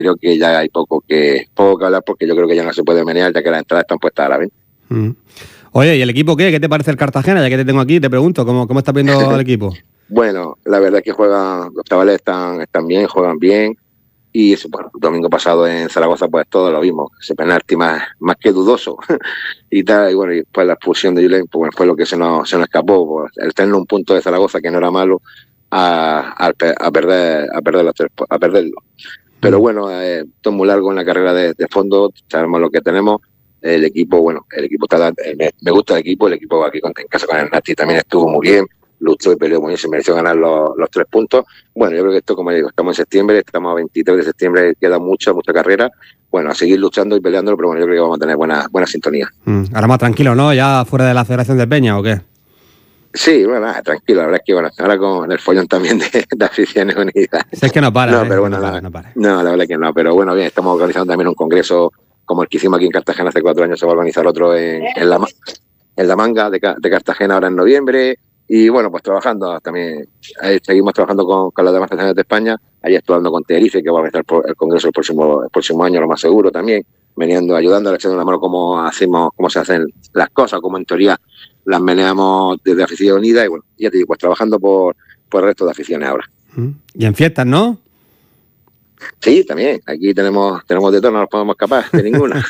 creo que ya hay poco que hablar, porque yo creo que ya no se puede menear, ya que las entradas están puestas a la venta. Oye, ¿y el equipo qué? ¿Qué te parece el Cartagena? Ya que te tengo aquí, te pregunto, ¿cómo estás viendo al equipo? Bueno, la verdad es que los chavales están bien, juegan bien. Y eso, bueno, el domingo pasado en Zaragoza, pues todo lo vimos, ese penalti más que dudoso y tal. Y bueno, y pues la expulsión de Julen, pues bueno, fue lo que se nos escapó, pues, el tener un punto de Zaragoza que no era malo, a perderlo. Pero bueno, esto es muy largo en la carrera de fondo, sabemos lo que tenemos. El equipo está, me gusta el equipo aquí en casa con el Nati también estuvo muy bien, luchó y peleó muy bien, se mereció ganar los 3 puntos. Bueno, yo creo que esto, como digo, estamos en septiembre, estamos a 23 de septiembre, queda mucha carrera. Bueno, a seguir luchando y peleándolo, pero bueno, yo creo que vamos a tener buena sintonía. Ahora más tranquilo, ¿no? ¿Ya fuera de la Federación de Peña o qué? Sí, bueno, tranquilo, la verdad es que bueno, ahora con el follón también de Aficiones Unidas. Es que no para, no, pero bueno, no para. No, la verdad es que no, pero bueno, bien, estamos organizando también un congreso como el que hicimos aquí en Cartagena hace 4 años, se va a organizar otro en la Manga de Cartagena ahora en noviembre. Y bueno, pues trabajando también, seguimos trabajando con las demás estaciones de España, ahí actuando con Tenerife, que va a organizar el congreso el próximo año, lo más seguro también, veniendo, ayudando, echando una mano cómo se hacen las cosas, como en teoría las meneamos desde Afición Unida, y bueno, ya te digo, pues trabajando por el resto de aficiones ahora. Y en fiestas, ¿no? Sí, también. Aquí tenemos de todo, no nos podemos escapar de ninguna.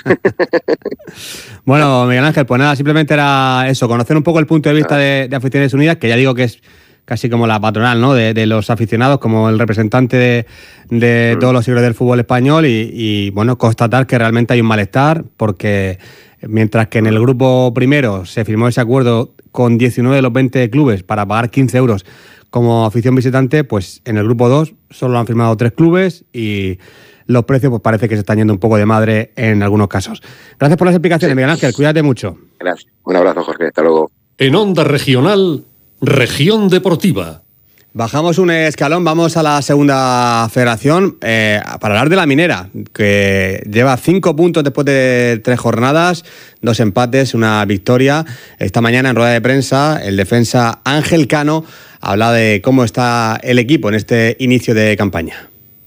Bueno, Miguel Ángel, pues nada, simplemente era eso, conocer un poco el punto de vista de Aficiones Unidas, que ya digo que es casi como la patronal, ¿no? De los aficionados, como el representante de todos los siglos del fútbol español y bueno, constatar que realmente hay un malestar, porque mientras que en el grupo primero se firmó ese acuerdo con 19 de los 20 clubes para pagar 15 euros como afición visitante, pues en el grupo 2 solo lo han firmado 3 clubes y los precios pues parece que se están yendo un poco de madre en algunos casos. Gracias por las explicaciones, Miguel Ángel, cuídate mucho. Gracias. Un abrazo, Jorge, hasta luego. En Onda Regional, Región Deportiva. Bajamos un escalón, vamos a la segunda federación para hablar de la Minera, que lleva 5 puntos después de 3 jornadas, 2 empates, una victoria. Esta mañana en rueda de prensa el defensa Ángel Cano habla de cómo está el equipo en este inicio de campaña.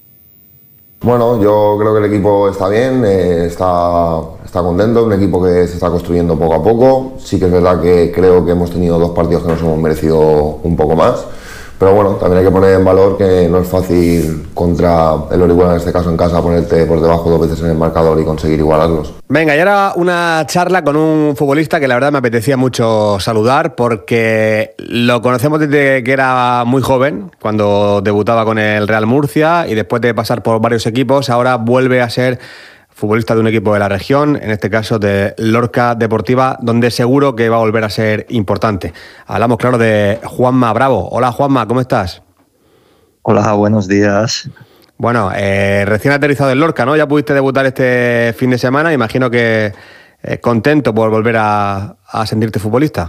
Bueno, yo creo que el equipo está bien, está contento, un equipo que se está construyendo poco a poco. Sí que es verdad que creo que hemos tenido 2 partidos que nos hemos merecido un poco más. Pero bueno, también hay que poner en valor que no es fácil contra el Orihuela, en este caso en casa, ponerte por debajo 2 veces en el marcador y conseguir igualarlos. Venga, y ahora una charla con un futbolista que la verdad me apetecía mucho saludar, porque lo conocemos desde que era muy joven, cuando debutaba con el Real Murcia, y después de pasar por varios equipos, ahora vuelve a ser futbolista de un equipo de la región, en este caso de Lorca Deportiva, donde seguro que va a volver a ser importante. Hablamos, claro, de Juanma Bravo. Hola, Juanma, ¿cómo estás? Hola, buenos días. Bueno, recién aterrizado en Lorca, ¿no? Ya pudiste debutar este fin de semana, imagino que contento por volver a sentirte futbolista.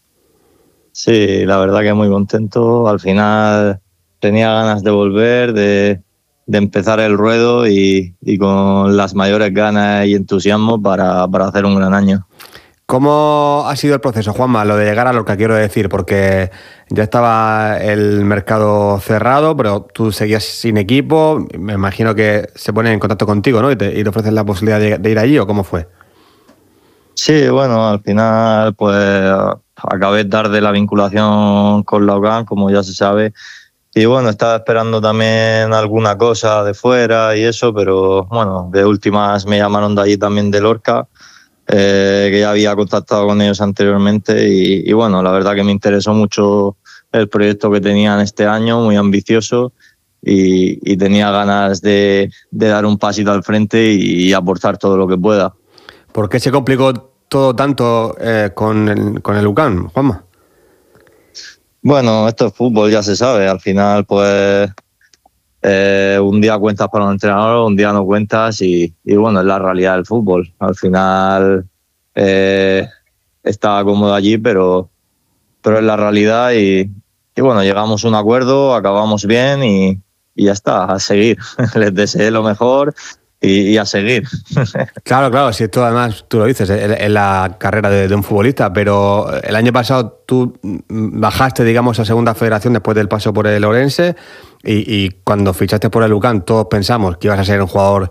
Sí, la verdad que muy contento. Al final tenía ganas de volver, de empezar el ruedo y con las mayores ganas y entusiasmo para hacer un gran año. ¿Cómo ha sido el proceso, Juanma, lo de llegar a Lorca, quiero decir? Porque ya estaba el mercado cerrado, pero tú seguías sin equipo. Me imagino que se ponen en contacto contigo, ¿no? Y te ofrecen la posibilidad de ir allí, ¿o cómo fue? Sí, bueno, al final pues acabé tarde la vinculación con la UCAM, como ya se sabe. Y bueno, estaba esperando también alguna cosa de fuera y eso, pero bueno, de últimas me llamaron de allí también de Lorca, que ya había contactado con ellos anteriormente y bueno, la verdad que me interesó mucho el proyecto que tenían este año, muy ambicioso y tenía ganas de dar un pasito al frente y aportar todo lo que pueda. ¿Por qué se complicó todo tanto con el UCAM, Juanma? Bueno, esto es fútbol, ya se sabe. Al final, pues, un día cuentas para un entrenador, un día no cuentas y bueno, es la realidad del fútbol. Al final, estaba cómodo allí, pero es la realidad y bueno, llegamos a un acuerdo, acabamos bien y ya está, a seguir. Les deseé lo mejor y a seguir. Claro, si esto además tú lo dices, es la carrera de un futbolista, pero el año pasado tú bajaste, digamos, a segunda federación después del paso por el Ourense y cuando fichaste por el Lucan todos pensamos que ibas a ser un jugador